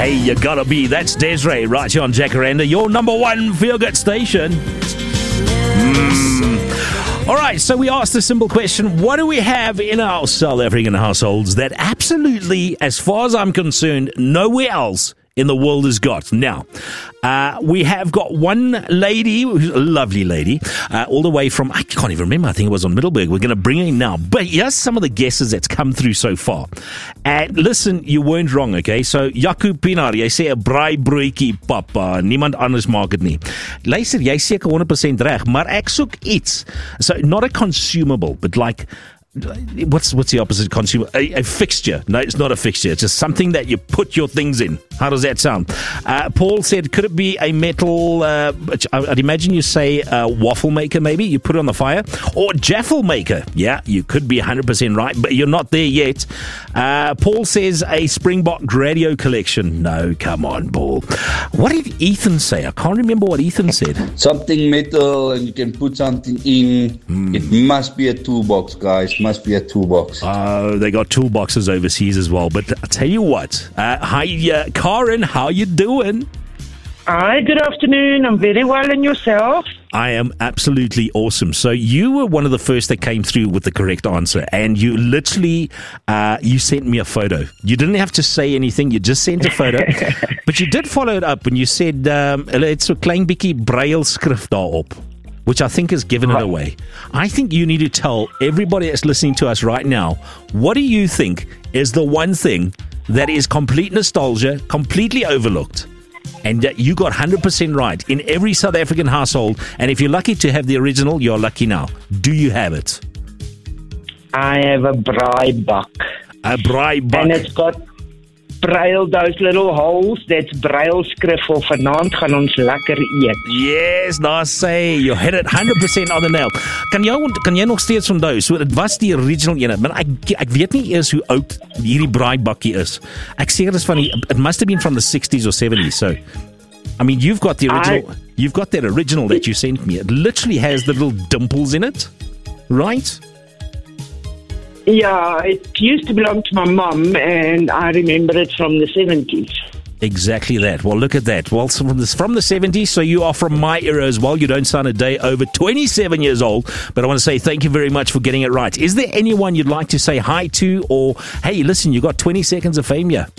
Hey, you gotta be. That's Desiree right here on Jacaranda, your number one feel-good station. All right, so we asked a simple question. What do we have in our South African households that absolutely, as far as I'm concerned, nowhere else in the world has got? Now, we have got one lady, who's a lovely lady, all the way from, I can't even remember, I think it was on Middelburg. We're going to bring her in now. But here's some of the guesses that's come through so far. And listen, you weren't wrong, okay? So, Jaco Pienaar, jy sê 'n braaibroodjie, papa. Niemand anders maak dit nie. Luister, jy seker 100% reg, maar ek soek iets. So, not a consumable, but like, what's the opposite consumer? A fixture. No, it's not a fixture. It's just something that you put your things in. How does that sound? Paul said, could it be a metal, I'd imagine you say a waffle maker maybe, you put it on the fire, or jaffle maker. Yeah, you could be 100% right, but you're not there yet. Paul says a Springbok radio collection. No, come on, Paul. What did Ethan say? I can't remember what Ethan said. Something metal and you can put something in. It must be a toolbox, guys. Must be a toolbox. Oh, they got toolboxes overseas as well. But I'll tell you what. Hi, Karen, how you doing? Hi, good afternoon. I'm very well, and yourself? I am absolutely awesome. So you were one of the first that came through with the correct answer, and you literally, you sent me a photo. You didn't have to say anything. You just sent a photo. But you did follow it up when you said, it's a klein bietjie brailskrif daarop, which I think has given it away. I think you need to tell everybody that's listening to us right now, what do you think is the one thing that is complete nostalgia, completely overlooked, and that you got 100% right in every South African household? And if you're lucky to have the original, you're lucky now. Do you have it? I have a braaibak. A braaibak. And it's got braille, those little holes. That's brailskrif vir vanaand gaan ons lekker eet. Yes, daar sê, you hit it 100% on the nail. Kan jy nog steeds onthou? So dit was die original ene, maar ek weet nie eers hoe oud hierdie braaibakkie is. Ek seker dis van it must have been from the 60s or 70s. So I mean, you've got the original. You've got that original that you sent me. It literally has the little dimples in it, right? Yeah, it used to belong to my mum, and I remember it from the 70s. Exactly that. Well, look at that. Well, from the 70s, so you are from my era as well. You don't sound a day over 27 years old, but I want to say thank you very much for getting it right. Is there anyone you'd like to say hi to, or, hey, listen, you got 20 seconds of fame here?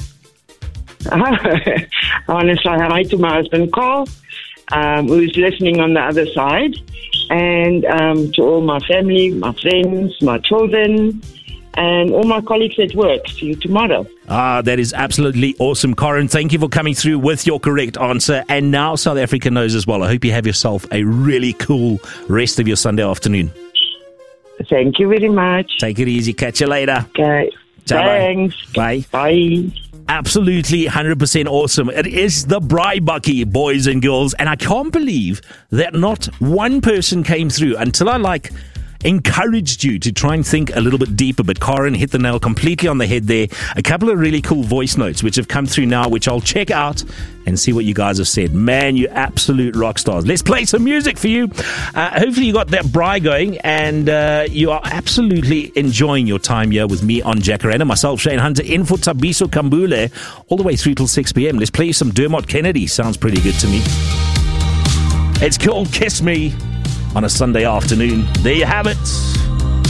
I want to say hi to my husband, Carl, who's listening on the other side, and to all my family, my friends, my children, and all my colleagues at work. See you tomorrow. That is absolutely awesome, Corin. Thank you for coming through with your correct answer. And now South Africa knows as well. I hope you have yourself a really cool rest of your Sunday afternoon. Thank you very much. Take it easy. Catch you later. Okay. Thanks. Bye. Bye. Absolutely 100% awesome. It is the braaibakkie, boys and girls. And I can't believe that not one person came through until I encouraged you to try and think a little bit deeper, but Karen hit the nail completely on the head there. A couple of really cool voice notes which have come through now, which I'll check out and see what you guys have said. Man, you absolute rock stars. Let's play some music for you. Hopefully you got that braai going, and you are absolutely enjoying your time here with me on Jacaranda. Myself, Shane Hunter, in for Tabiso Kambule, all the way through till 6 p.m. Let's play some Dermot Kennedy. Sounds pretty good to me. It's called Kiss Me on a Sunday afternoon. There you have it.